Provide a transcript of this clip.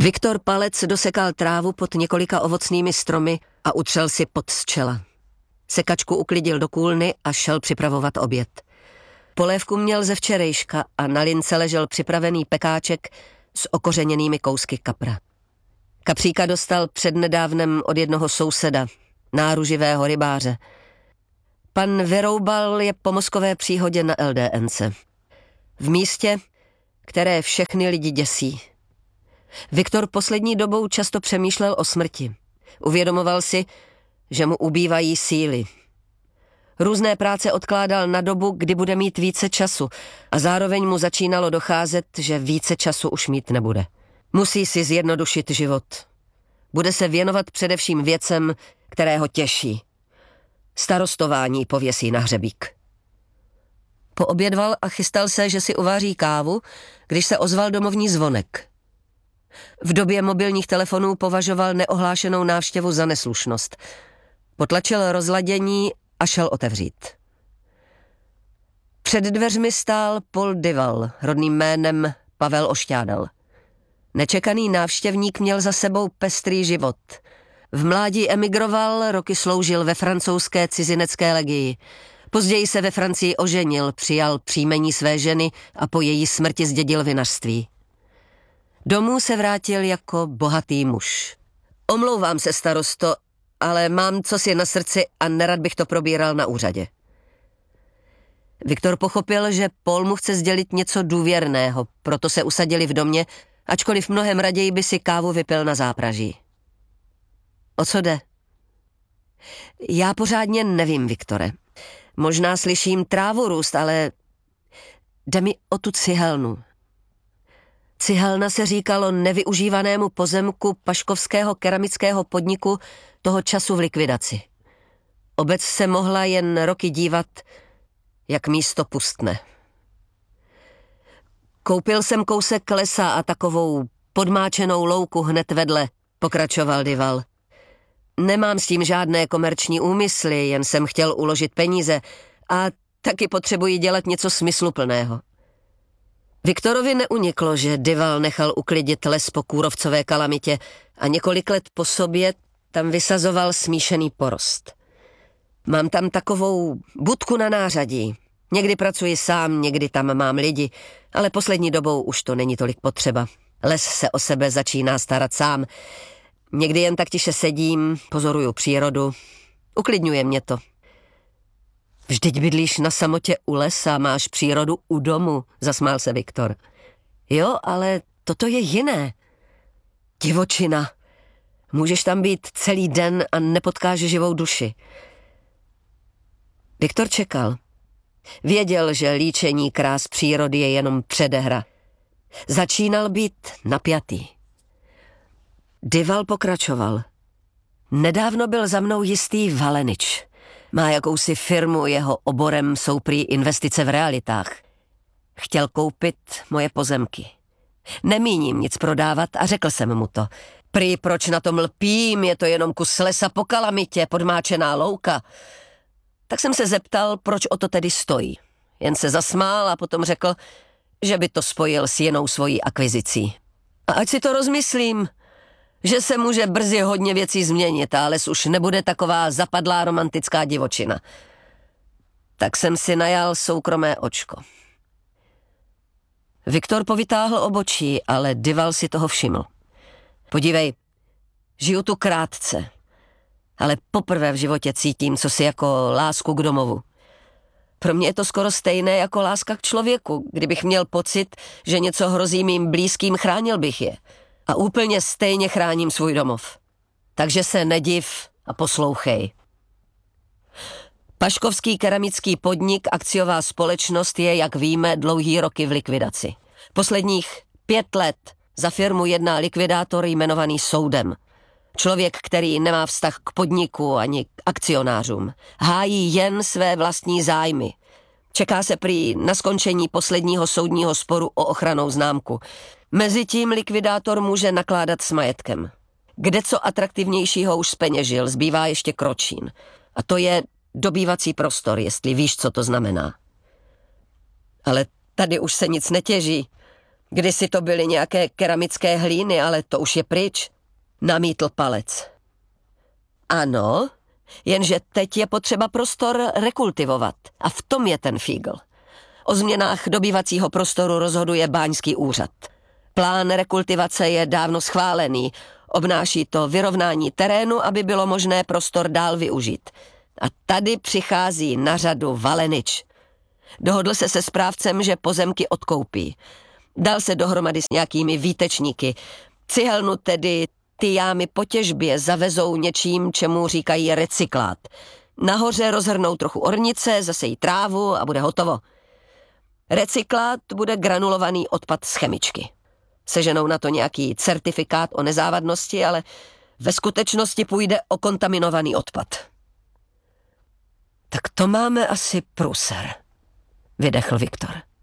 Viktor Palec dosekal trávu pod několika ovocnými stromy a utřel si pot z čela. Sekačku uklidil do kůlny a šel připravovat oběd. Polévku měl ze včerejška a na lince ležel připravený pekáček s okořeněnými kousky kapra. Kapříka dostal přednedávnem od jednoho souseda, náruživého rybáře. Pan Vyroubal je po mozkové příhodě na LDNC. V místě, které všechny lidi děsí. Viktor poslední dobou často přemýšlel o smrti. Uvědomoval si, že mu ubývají síly. Různé práce odkládal na dobu, kdy bude mít více času a zároveň mu začínalo docházet, že více času už mít nebude. Musí si zjednodušit život. Bude se věnovat především věcem, které ho těší. Starostování pověsí na hřebík. Poobědval a chystal se, že si uvaří kávu, když se ozval domovní zvonek. V době mobilních telefonů považoval neohlášenou návštěvu za neslušnost. Potlačil rozladění a šel otevřít. Před dveřmi stál Paul Dival, rodným jménem Pavel Ošťádal. Nečekaný návštěvník měl za sebou pestrý život. V mládí emigroval, roky sloužil ve francouzské cizinecké legii. Později se ve Francii oženil, přijal příjmení své ženy a po její smrti zdědil vinařství. Domů se vrátil jako bohatý muž. Omlouvám se, starosto, ale mám cosi na srdci a nerad bych to probíral na úřadě. Viktor pochopil, že Paul mu chce sdělit něco důvěrného, proto se usadili v domě, ačkoliv mnohem raději by si kávu vypil na zápraží. O co jde? Já pořádně nevím, Viktore. Možná slyším trávu růst, ale jde mi o tu cihelnu. Cihelna se říkalo nevyužívanému pozemku paškovského keramického podniku toho času v likvidaci. Obec se mohla jen roky dívat, jak místo pustne. Koupil jsem kousek lesa a takovou podmáčenou louku hned vedle, pokračoval Dival. Nemám s tím žádné komerční úmysly, jen jsem chtěl uložit peníze a taky potřebuji dělat něco smysluplného. Viktorovi neuniklo, že Dival nechal uklidit les po kůrovcové kalamitě a několik let po sobě tam vysazoval smíšený porost. Mám tam takovou budku na nářadí. Někdy pracuji sám, někdy tam mám lidi, ale poslední dobou už to není tolik potřeba. Les se o sebe začíná starat sám. Někdy jen tak tiše sedím, pozoruju přírodu. Uklidňuje mě to. Vždyť bydlíš na samotě u lesa, máš přírodu u domu, zasmál se Viktor. Jo, ale toto je jiné. Divočina. Můžeš tam být celý den a nepotkáš živou duši. Viktor čekal. Věděl, že líčení krás přírody je jenom předehra. Začínal být napjatý. Dival pokračoval. Nedávno byl za mnou jistý Valenič. Má jakousi firmu, jeho oborem jsou prý investice v realitách. Chtěl koupit moje pozemky. Nemíním nic prodávat a řekl jsem mu to. Prý proč na tom lpím, je to jenom kus lesa po kalamitě, podmáčená louka. Tak jsem se zeptal, proč o to tedy stojí. Jen se zasmál a potom řekl, že by to spojil s jinou svojí akvizicí. A ať si to rozmyslím, že se může brzy hodně věcí změnit a les už nebude taková zapadlá romantická divočina. Tak jsem si najal soukromé očko. Viktor povytáhl obočí, ale Dival si toho všiml. Podívej, žiju tu krátce, ale poprvé v životě cítím cosi jako lásku k domovu. Pro mě je to skoro stejné jako láska k člověku. Kdybych měl pocit, že něco hrozí mým blízkým, chránil bych je. A úplně stejně chráním svůj domov. Takže se nediv a poslouchej. Paškovský keramický podnik, akciová společnost, je, jak víme, dlouhý roky v likvidaci. Posledních 5 let za firmu jedná likvidátor jmenovaný soudem. Člověk, který nemá vztah k podniku ani k akcionářům. Hájí jen své vlastní zájmy. Čeká se prý na skončení posledního soudního sporu o ochrannou známku. Mezitím likvidátor může nakládat s majetkem. Kde co atraktivnějšího už zpeněžil, zbývá ještě Kročín. A to je dobývací prostor, jestli víš, co to znamená. Ale tady už se nic netěží. Kdysi to byly nějaké keramické hlíny, ale to už je pryč. Namítl Palec. Ano, jenže teď je potřeba prostor rekultivovat. A v tom je ten fígl. O změnách dobývacího prostoru rozhoduje báňský úřad. Plán rekultivace je dávno schválený. Obnáší to vyrovnání terénu, aby bylo možné prostor dál využít. A tady přichází na řadu Valenič. Dohodl se správcem, že pozemky odkoupí. Dal se dohromady s nějakými výtečníky. Cihelnu, tedy ty jámy po těžbě, zavezou něčím, čemu říkají recyklát. Nahoře rozhrnou trochu ornice, zasejí trávu a bude hotovo. Recyklát bude granulovaný odpad z chemičky. Seženou na to nějaký certifikát o nezávadnosti, ale ve skutečnosti půjde o kontaminovaný odpad. Tak to máme asi průser, vydechl Viktor.